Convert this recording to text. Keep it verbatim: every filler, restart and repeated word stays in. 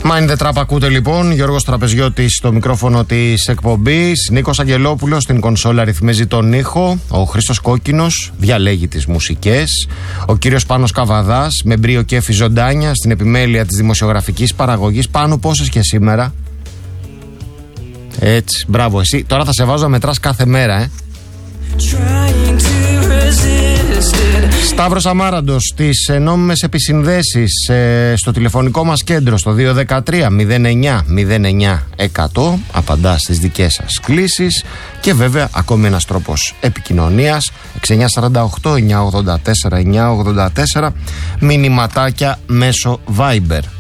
Mind the Trap ακούτε λοιπόν. Γιώργος Τραπεζιώτης στο μικρόφωνο της εκπομπής. Νίκος Αγγελόπουλος στην κονσόλα ρυθμίζει τον ήχο. Ο Χρήστος Κόκκινος διαλέγει τις μουσικές. Ο κύριος Πάνος Καβαδάς με μπρίο κέφι ζωντάνια στην επιμέλεια της δημοσιογραφικής παραγωγής. Πάνω πόσες και σήμερα? Έτσι, μπράβο εσύ. Τώρα θα σε βάζω να μετράς κάθε μέρα, ε. Σταύρος Αμάραντος στις νόμιμες επισυνδέσεις ε, στο τηλεφωνικό μας κέντρο στο δύο ένα τρία μηδέν εννιά μηδέν εννιά εκατό, απαντά στις δικές σας κλήσεις. Και βέβαια ακόμη ένας τρόπος επικοινωνίας, έξι εννιά τέσσερα οκτώ εννιά ογδόντα τέσσερα εννιά ογδόντα τέσσερα, μηνυματάκια μέσω Viber